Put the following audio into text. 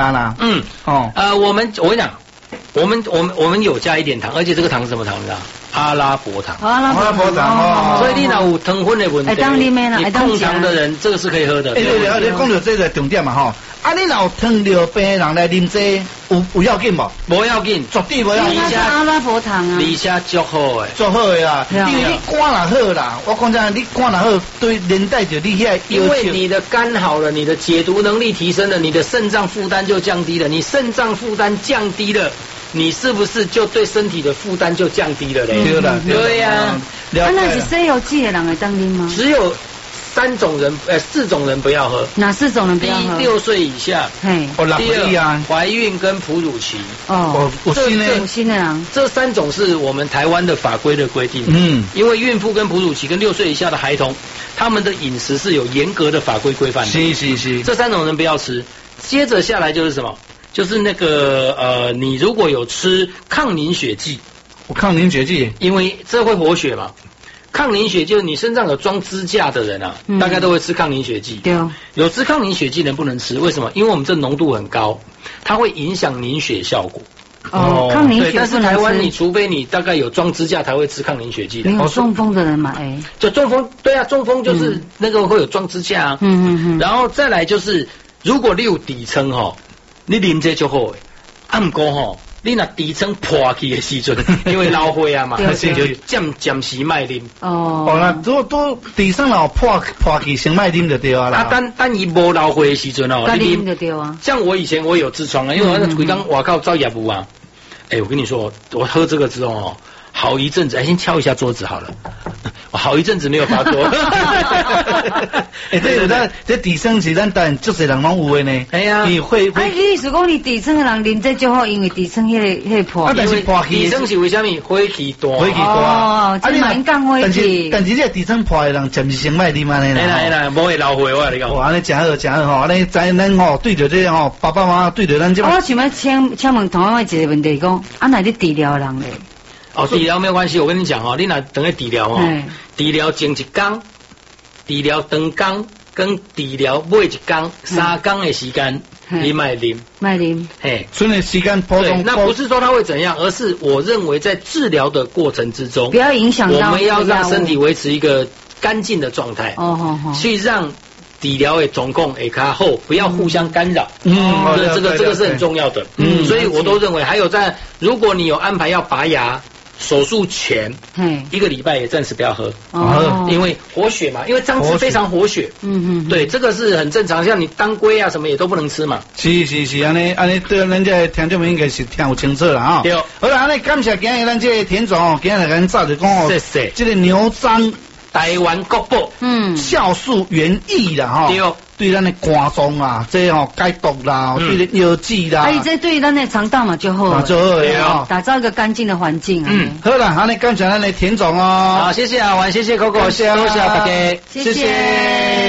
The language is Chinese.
啦。 我跟你讲，我们有加一点糖，而且这个糖是什么糖呢？阿拉伯糖。 阿拉伯糖。 所以你若有糖分的问题，你控糖的人，这个是可以喝的。 对，你讲到这个重点嘛吼。啊，你若糖尿病人来啉这有要紧无？ 无要紧， 绝对无要紧。 阿拉伯糖啊。 而且足好诶， 足好诶啦。因为你肝若好啦，我讲真，你肝若好，对连带着你遐。 因为你的肝好了，你的解毒能力提升了，你的肾脏负担就降低了，你肾脏负担降低了。你是不是就对身体的负担就降低了嘞？对呀。 那是西药剂的人会当啉吗？ 只有4种人不要喝。 哪4种人不要喝？ 第6岁以下。第2怀孕跟哺乳期。 有新的人。 这3种是我们台湾的法规的规定。因为孕妇跟哺乳期跟6岁以下的孩童，他们的饮食是有严格的法规规范的。 是。 这3种人不要吃。接着下来就是什么？就是那个你如果有吃抗凝血剂，因为这会活血嘛。抗凝血就是你身上有装支架的人啊，大概都会吃抗凝血剂。 对哦。 有吃抗凝血剂人不能吃，为什么？因为我们这浓度很高，它会影响凝血效果。 抗凝血。 对，但是台湾你除非你大概有装支架才会吃抗凝血剂的。 没有中风的人嘛， 就中风，对啊，中风就是那个会有装支架啊。然后再来就是，如果你有底层吼。你啉这就好诶，不过吼，你若底层破去的时阵，因为老岁啊嘛，就暂时卖啉。 那如果都底层老破去，先卖啉就对啊啦。 但伊无老岁的时阵哦， 你啉就对啊。 像我以前我有痔疮啊，因为我那腿刚外靠招业务啊。我跟你说，我喝这个之后哦，好一阵子，先敲一下桌子好了。我好一阵子没有发作。 这底层是咱但足侪人拢有的呢。你会。 你是讲你底层的人啉这就好，因为底层迄个破。 但是破气。 底层是为什么？火气大。 这蛮讲火气。 但是这底层破的人，暂时先卖啉安尼啦。无会老火我跟你讲。 安尼真好吼，安尼咱吼对着这吼爸爸妈妈对着咱这。 我想要请问同样一个问题，讲哪里治疗人嘞？ 治疗没有关系，我跟你讲你若等于治疗治疗前1天，治疗长天，跟治疗尾1天，3天的时间，你卖啉。 所以时间波动。 那不是说它会怎样，而是我认为在治疗的过程之中， 不要影响到我们要让身体维持一个干净的状态，去让治疗的状况会较好，不要互相干扰。这个是很重要的。所以我都认为，还有如果你有安排要拔牙。手术前1个礼拜也暂时不要喝，因为活血嘛，因为张芝非常活血。对，这个是很正常，像你当归啊什么也都不能吃嘛。 是，安尼对咱这听众们应该是听有清楚了啊。 对， 好了，安尼感谢今日咱这田总今日咱早就讲谢谢。 这个牛樟台湾国宝， 酵素原液啦哈。对咱的肝脏啊，这解毒啦，对药剂啦。 这对咱的肠道嘛就好。打造一个干净的环境。 好了，安尼感谢咱的田总哦。 好，谢谢阿文，谢谢 Coco，多谢大家， 谢谢。